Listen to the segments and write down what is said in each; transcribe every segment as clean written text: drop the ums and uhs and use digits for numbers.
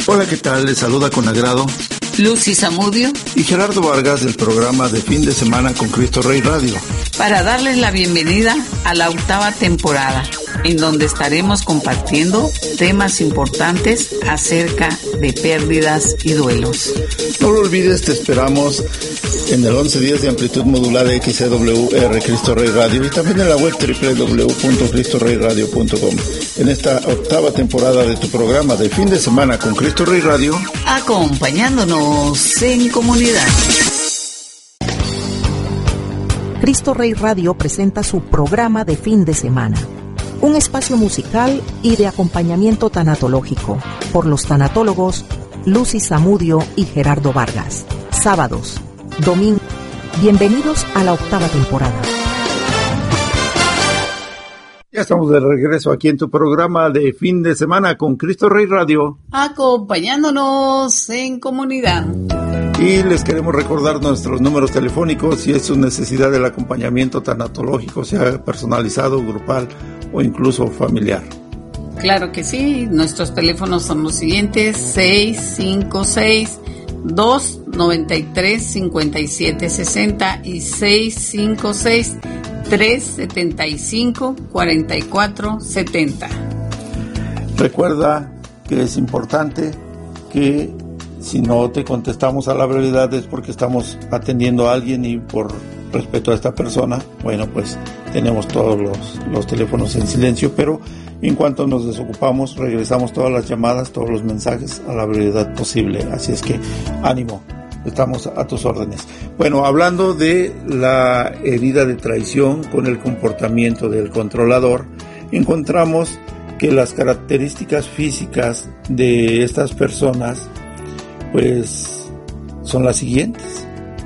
Hola, ¿qué tal? Les saluda con agrado Lucy Zamudio y Gerardo Vargas del programa de fin de semana con Cristo Rey Radio, para darles la bienvenida a la 8ª temporada, en donde estaremos compartiendo temas importantes acerca de pérdidas y duelos. No lo olvides, te esperamos en el 1110 de amplitud modulada XCWR Cristo Rey Radio y también en la web www.cristoreyradio.com. En esta 8ª temporada de tu programa de fin de semana con Cristo Rey Radio, acompañándonos en comunidad. Cristo Rey Radio presenta su programa de fin de semana, un espacio musical y de acompañamiento tanatológico por los tanatólogos Lucy Zamudio y Gerardo Vargas. Sábados, domingo. Bienvenidos a la 8ª temporada. Ya estamos de regreso aquí en tu programa de fin de semana con Cristo Rey Radio, acompañándonos en comunidad. Y les queremos recordar nuestros números telefónicos si es su necesidad del acompañamiento tanatológico, sea personalizado, grupal o incluso familiar. Claro que sí, nuestros teléfonos son los siguientes: 656-293-5760 y 656-375-4470. Recuerda que es importante que si no te contestamos a la brevedad es porque estamos atendiendo a alguien y por respeto a esta persona, bueno, pues tenemos todos los teléfonos en silencio, pero en cuanto nos desocupamos, regresamos todas las llamadas, todos los mensajes a la brevedad posible. Así es que ánimo, estamos a tus órdenes. Bueno, hablando de la herida de traición con el comportamiento del controlador, encontramos que las características físicas de estas personas pues son las siguientes.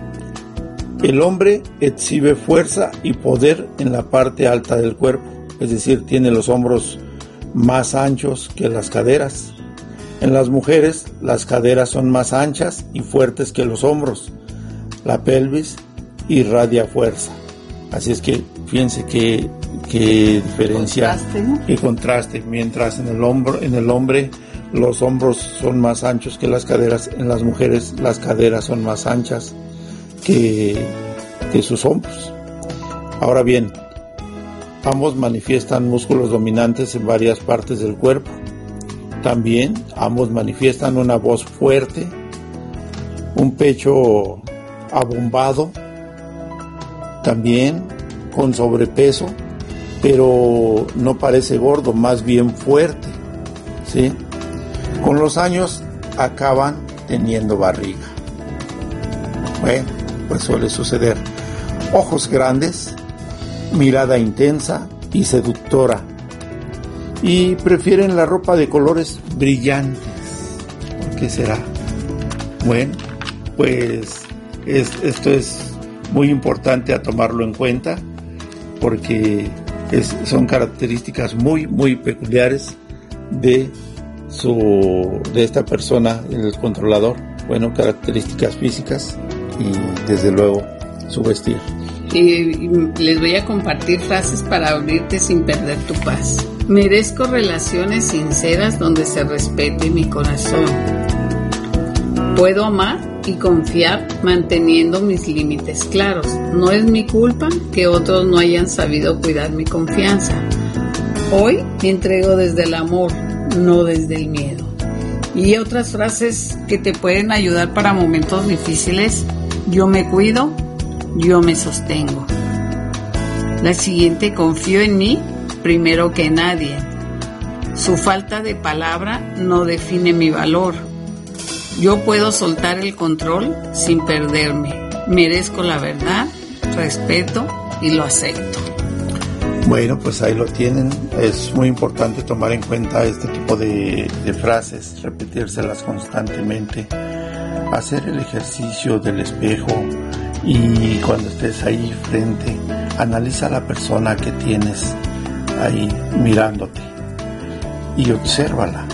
El hombre exhibe fuerza y poder en la parte alta del cuerpo, es decir, tiene los hombros más anchos que las caderas. En las mujeres, las caderas son más anchas y fuertes que los hombros. La pelvis irradia fuerza. Así es que fíjense qué diferencia, qué contraste. Mientras en el hombre los hombros son más anchos que las caderas, en las mujeres las caderas son más anchas que sus hombros. Ahora bien, ambos manifiestan músculos dominantes en varias partes del cuerpo. También ambos manifiestan una voz fuerte, un pecho abombado, también con sobrepeso, pero no parece gordo, más bien fuerte, ¿sí? Con los años acaban teniendo barriga. Bueno, pues suele suceder. Ojos grandes, mirada intensa y seductora. Y prefieren la ropa de colores brillantes. ¿Por qué será? Bueno, pues esto es muy importante a tomarlo en cuenta porque son características muy, muy peculiares de esta persona, el controlador. Bueno, características físicas y desde luego su vestir. Y les voy a compartir frases para abrirte sin perder tu paz. Merezco relaciones sinceras donde se respete mi corazón. Puedo amar y confiar manteniendo mis límites claros. No es mi culpa que otros no hayan sabido cuidar mi confianza. Hoy me entrego desde el amor, no desde el miedo. Y otras frases que te pueden ayudar para momentos difíciles: yo me cuido, yo me sostengo. La siguiente: confío en mí primero que en nadie. Su falta de palabra no define mi valor. Yo puedo soltar el control sin perderme. Merezco la verdad, respeto y lo acepto. Bueno, pues ahí lo tienen. Es muy importante tomar en cuenta este tipo de frases, repetírselas constantemente, hacer el ejercicio del espejo y cuando estés ahí frente, analiza a la persona que tienes ahí mirándote y obsérvala,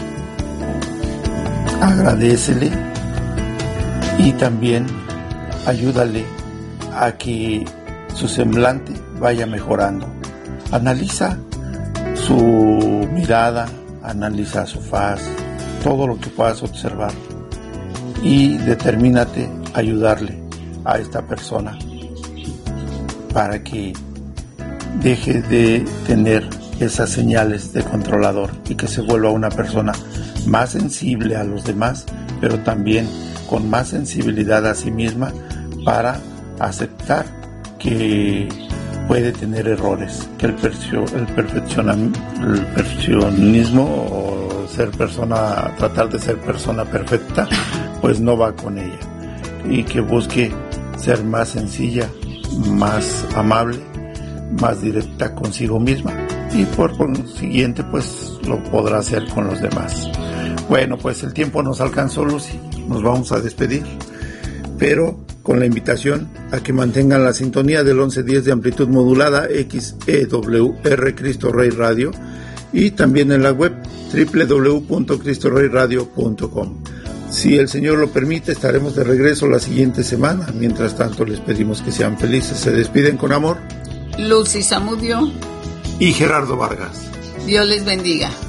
agradécele y también ayúdale a que su semblante vaya mejorando. Analiza su mirada, analiza su faz, todo lo que puedas observar y determínate a ayudarle a esta persona para que deje de tener esas señales de controlador y que se vuelva una persona más sensible a los demás, pero también con más sensibilidad a sí misma para aceptar que puede tener errores, que el perfeccionismo o tratar de ser persona perfecta, pues no va con ella, y que busque ser más sencilla, más amable, más directa consigo misma, y por consiguiente pues lo podrá hacer con los demás. Bueno, pues el tiempo nos alcanzó, Lucy, nos vamos a despedir, pero con la invitación a que mantengan la sintonía del 1110 de amplitud modulada XEWR Cristo Rey Radio, y también en la web www.cristoreyradio.com. Si el Señor lo permite, estaremos de regreso la siguiente semana. Mientras tanto, les pedimos que sean felices. Se despiden con amor Lucy Zamudio y Gerardo Vargas. Dios les bendiga.